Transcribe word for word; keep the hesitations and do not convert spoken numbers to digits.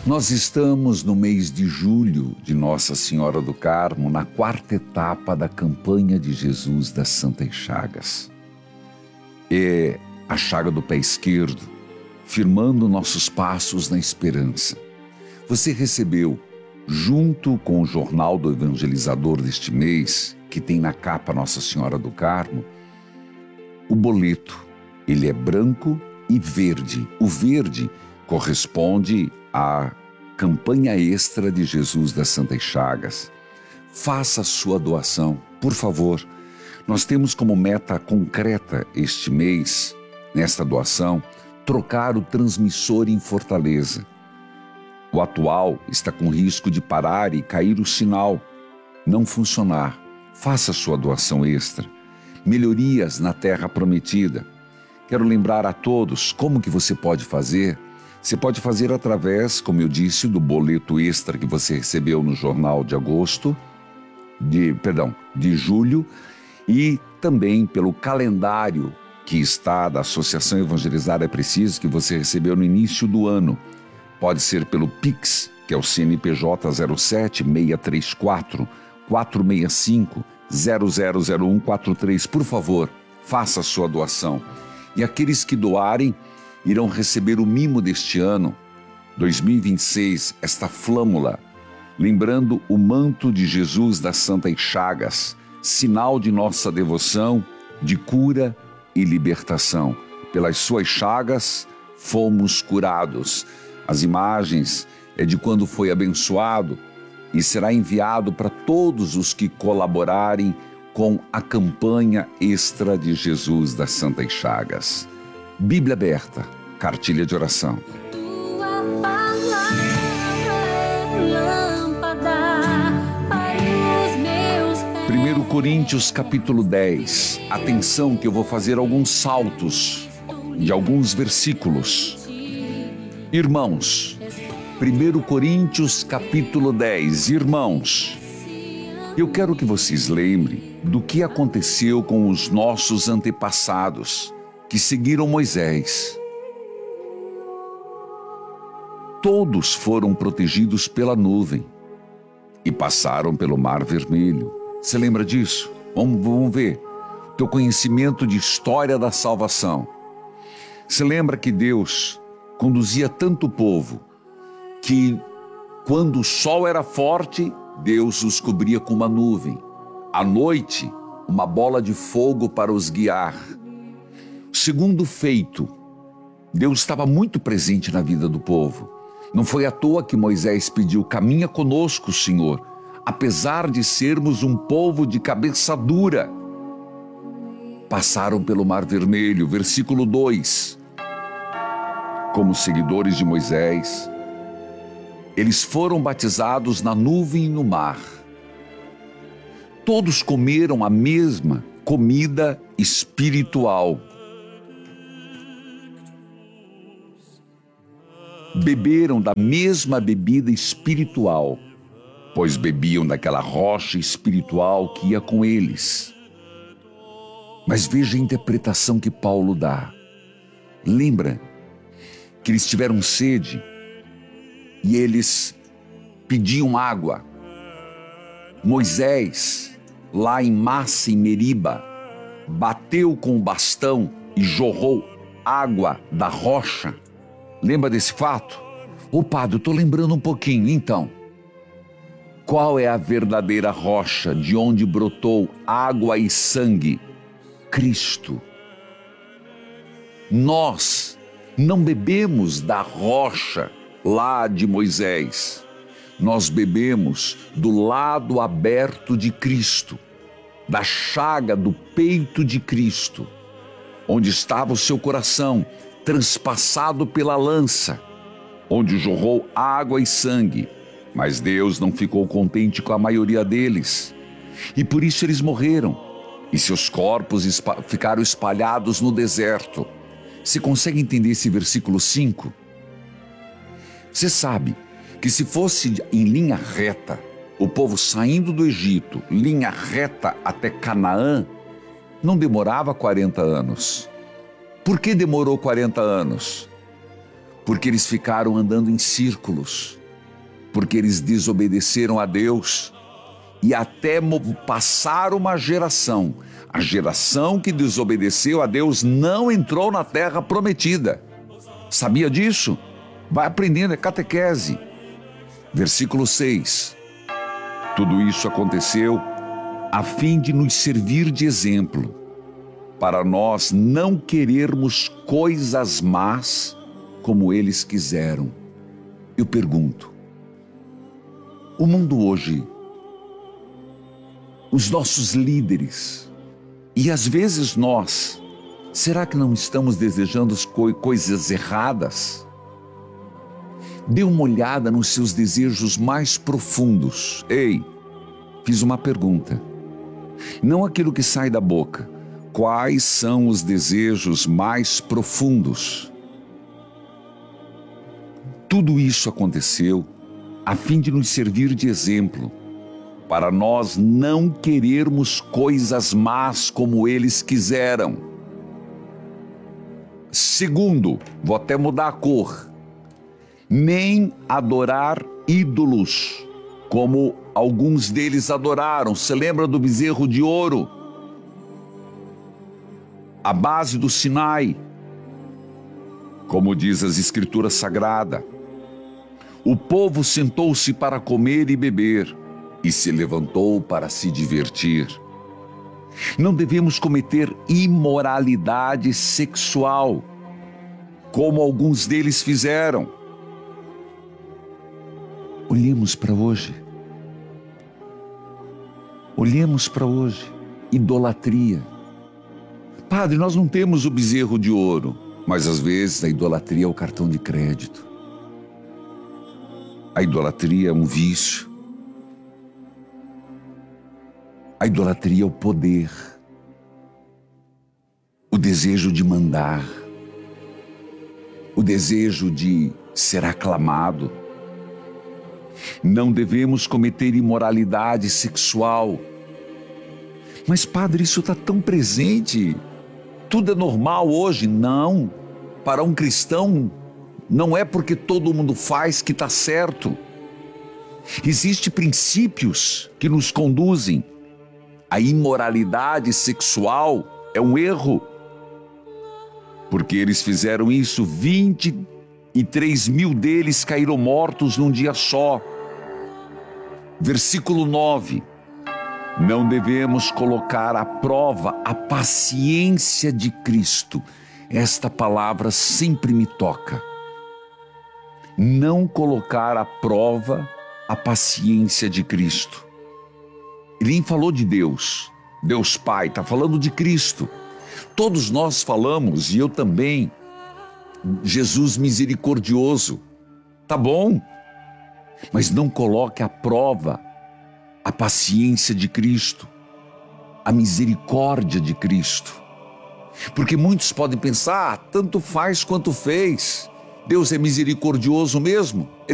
Nós estamos no mês de julho de Nossa Senhora do Carmo, na quarta etapa da campanha de Jesus das Santas Chagas. É a chaga do pé esquerdo, firmando nossos passos na esperança. Você recebeu, junto com o jornal do evangelizador deste mês, que tem na capa Nossa Senhora do Carmo, o boleto. Ele é branco e verde. O verde corresponde à campanha extra de Jesus das Santas Chagas. Faça a sua doação, por favor. Nós temos como meta concreta este mês, nesta doação, trocar o transmissor em Fortaleza. O atual está com risco de parar e cair o sinal, não funcionar. Faça a sua doação extra. Melhorias na Terra Prometida. Quero lembrar a todos como que você pode fazer. Você pode fazer através, como eu disse, do boleto extra que você recebeu no jornal de agosto, de, perdão, de julho, e também pelo calendário que está da Associação Evangelizar é Preciso, que você recebeu no início do ano. Pode ser pelo Pix, que é o C N P J zero sete seis três quatro, quatro seis cinco, zero zero zero um quatro três. Por favor, faça a sua doação. E aqueles que doarem irão receber o mimo deste ano, dois mil e vinte e seis, esta flâmula, lembrando o manto de Jesus das Santas Chagas, sinal de nossa devoção, de cura e libertação. Pelas suas chagas fomos curados. As imagens é de quando foi abençoado e será enviado para todos os que colaborarem com a campanha extra de Jesus das Santas Chagas. Bíblia aberta, cartilha de oração. Tua palavra é lâmpada para os meus pés. primeiro Coríntios capítulo dez. Atenção que eu vou fazer alguns saltos de alguns versículos. Irmãos, primeiro Coríntios capítulo dez. Irmãos, eu quero que vocês lembrem do que aconteceu com os nossos antepassados, que seguiram Moisés. Todos foram protegidos pela nuvem e passaram pelo Mar Vermelho. Você lembra disso? Vamos, vamos ver. Teu conhecimento de história da salvação. Você lembra que Deus conduzia tanto o povo que quando o sol era forte, Deus os cobria com uma nuvem. À noite, uma bola de fogo para os guiar. Segundo feito, Deus estava muito presente na vida do povo. Não foi à toa que Moisés pediu: caminha conosco, Senhor, apesar de sermos um povo de cabeça dura. Passaram pelo Mar Vermelho, versículo dois. Como seguidores de Moisés, eles foram batizados na nuvem e no mar. Todos comeram a mesma comida espiritual. Beberam da mesma bebida espiritual, pois bebiam daquela rocha espiritual que ia com eles. Mas veja a interpretação que Paulo dá. Lembra que eles tiveram sede e eles pediam água. Moisés, lá em Massa, em Meriba, bateu com o bastão e jorrou água da rocha. Lembra desse fato? Ô padre, eu estou lembrando um pouquinho. Então, qual é a verdadeira rocha de onde brotou água e sangue? Cristo. Nós não bebemos da rocha lá de Moisés. Nós bebemos do lado aberto de Cristo, da chaga do peito de Cristo, onde estava o seu coração transpassado pela lança, onde jorrou água e sangue. Mas Deus não ficou contente com a maioria deles, e por isso eles morreram, e seus corpos espa- ficaram espalhados no deserto. Você consegue entender esse versículo cinco? Você sabe que se fosse em linha reta, o povo saindo do Egito, linha reta até Canaã, não demorava quarenta anos. Por que demorou quarenta anos? Porque eles ficaram andando em círculos. porque eles desobedeceram a Deus e até passar uma geração. A geração que desobedeceu a Deus não entrou na terra prometida. Sabia disso? Vai aprendendo, é catequese. Versículo seis. Tudo isso aconteceu a fim de nos servir de exemplo, para nós não querermos coisas más como eles quiseram. Eu pergunto, o mundo hoje, os nossos líderes, e às vezes nós, será que não estamos desejando co- coisas erradas? Dê uma olhada nos seus desejos mais profundos. Ei, fiz uma pergunta. Não aquilo que sai da boca. Quais são os desejos mais profundos? Tudo isso aconteceu a fim de nos servir de exemplo, para nós não querermos coisas más como eles quiseram. Segundo, vou até mudar a cor, nem adorar ídolos, como alguns deles adoraram. Você lembra do bezerro de ouro? A base do Sinai, como diz as Escrituras Sagradas. O povo sentou-se para comer e beber, e se levantou para se divertir. Não devemos cometer imoralidade sexual, como alguns deles fizeram. Olhemos para hoje. Olhemos para hoje. Idolatria. Padre, nós não temos o bezerro de ouro, mas às vezes a idolatria é o cartão de crédito. A idolatria é um vício. A idolatria é o poder, o desejo de mandar, o desejo de ser aclamado. Não devemos cometer imoralidade sexual. Mas, padre, isso está tão presente. Tudo é normal hoje. Não. Para um cristão, não é porque todo mundo faz que está certo. Existem princípios que nos conduzem. A imoralidade sexual é um erro, porque eles fizeram isso, vinte e três mil deles caíram mortos num dia só. Versículo nove. Não devemos colocar à prova a paciência de Cristo. Esta palavra sempre me toca. Não colocar à prova a paciência de Cristo. Ele nem falou de Deus, Deus Pai, está falando de Cristo. Todos nós falamos, e eu também, Jesus misericordioso, tá bom, mas não coloque à prova a paciência de Cristo, a misericórdia de Cristo. Porque muitos podem pensar, ah, tanto faz quanto fez, Deus é misericordioso mesmo.